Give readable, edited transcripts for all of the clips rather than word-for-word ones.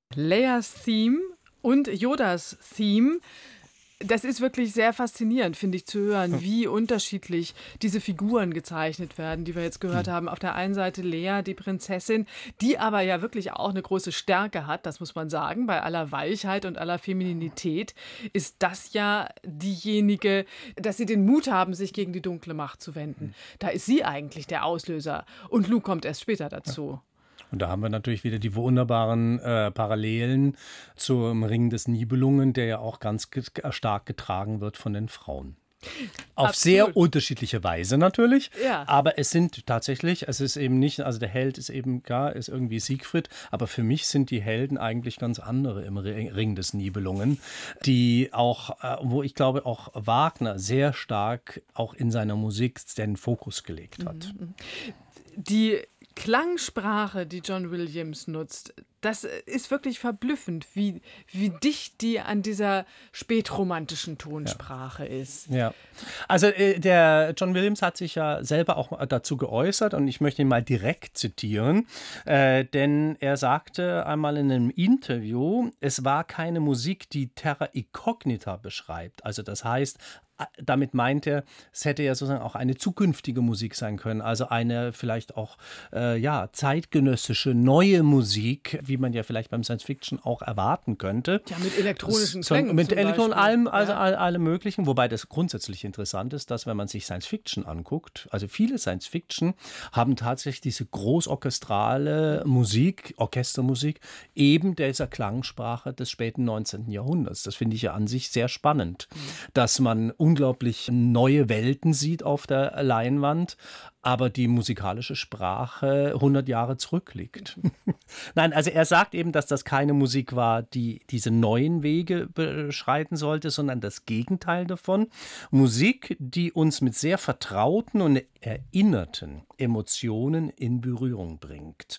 Leias Theme und Yodas Theme. Das ist wirklich sehr faszinierend, finde ich, zu hören, wie unterschiedlich diese Figuren gezeichnet werden, die wir jetzt gehört haben. Auf der einen Seite Leia, die Prinzessin, die aber ja wirklich auch eine große Stärke hat, das muss man sagen. Bei aller Weichheit und aller Femininität ist das ja diejenige, dass sie den Mut haben, sich gegen die dunkle Macht zu wenden. Da ist sie eigentlich der Auslöser. Und Luke kommt erst später dazu. Und da haben wir natürlich wieder die wunderbaren Parallelen zum Ring des Nibelungen, der ja auch ganz stark getragen wird von den Frauen. Auf sehr unterschiedliche Weise natürlich, Ja. aber es sind tatsächlich, es ist eben nicht, also der Held ist eben, klar, ist irgendwie Siegfried, aber für mich sind die Helden eigentlich ganz andere im Ring des Nibelungen, die auch, wo ich glaube auch Wagner sehr stark auch in seiner Musik den Fokus gelegt hat. Die Klangsprache, die John Williams nutzt, das ist wirklich verblüffend, wie dicht die an dieser spätromantischen Tonsprache ist. Ja, also der John Williams hat sich ja selber auch dazu geäußert und ich möchte ihn mal direkt zitieren, denn er sagte einmal in einem Interview, es war keine Musik, die Terra Incognita beschreibt, also das heißt, damit meint er, es hätte ja sozusagen auch eine zukünftige Musik sein können, also eine vielleicht auch zeitgenössische, neue Musik, wie man ja vielleicht beim Science-Fiction auch erwarten könnte. Ja, mit elektronischen Klängen mit Elektronen, allem, also ja. allem Möglichen, wobei das grundsätzlich interessant ist, dass wenn man sich Science-Fiction anguckt, also viele Science-Fiction haben tatsächlich diese großorchestrale Musik, Orchestermusik, eben dieser Klangsprache des späten 19. Jahrhunderts. Das finde ich ja an sich sehr spannend, dass man unglaublich neue Welten sieht auf der Leinwand, aber die musikalische Sprache 100 Jahre zurückliegt. Nein, also er sagt eben, dass das keine Musik war, die diese neuen Wege beschreiten sollte, sondern das Gegenteil davon. Musik, die uns mit sehr vertrauten und erinnerten Emotionen in Berührung bringt.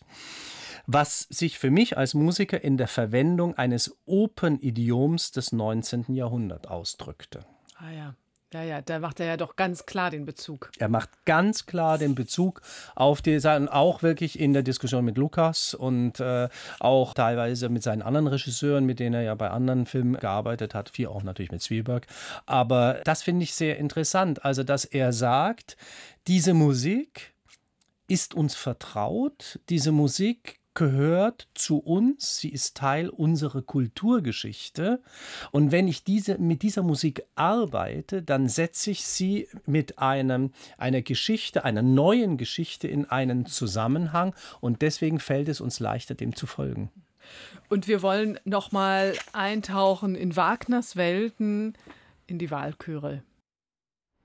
Was sich für mich als Musiker in der Verwendung eines Opernidioms des 19. Jahrhunderts ausdrückte. Ah ja. Ja, da macht er ja doch ganz klar den Bezug. Er macht ganz klar den Bezug auf die Sachen, auch wirklich in der Diskussion mit Lucas und auch teilweise mit seinen anderen Regisseuren, mit denen er ja bei anderen Filmen gearbeitet hat, viel auch natürlich mit Spielberg. Aber das finde ich sehr interessant, also dass er sagt, diese Musik ist uns vertraut, diese Musik gehört zu uns, sie ist Teil unserer Kulturgeschichte und wenn ich mit dieser Musik arbeite, dann setze ich sie mit einer Geschichte, einer neuen Geschichte in einen Zusammenhang und deswegen fällt es uns leichter, dem zu folgen. Und wir wollen noch mal eintauchen in Wagners Welten, in die Walküre.